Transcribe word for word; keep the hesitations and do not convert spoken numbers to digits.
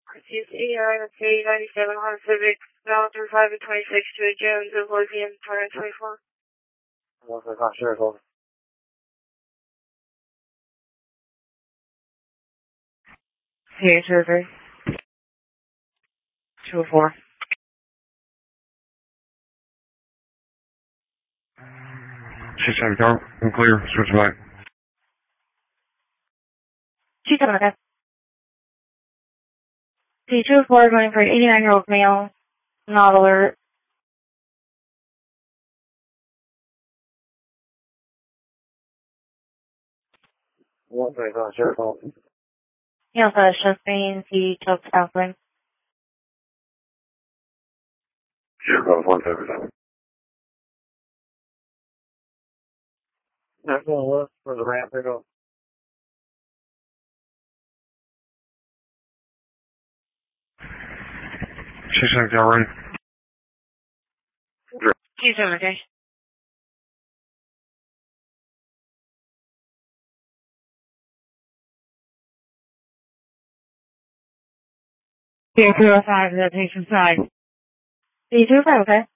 C C I K ninety-seven Honda Civic, bound through five and twenty-six to a Jones of Lithium, twenty twenty-four. one twenty-five, sure, hold. C H survey. two oh four. six seven car, I'm clear, switch back. two seven, okay. C two oh four going for an eighty-nine-year-old male, not alert. one twenty-five, sure, hold. He also has chest pains, he took aspirin. Sure, hold, one seventy-seven. That's going to look for the ramp pickup. six seven car ready. two seven, okay. C two oh five, that patient's side. C two oh five, okay.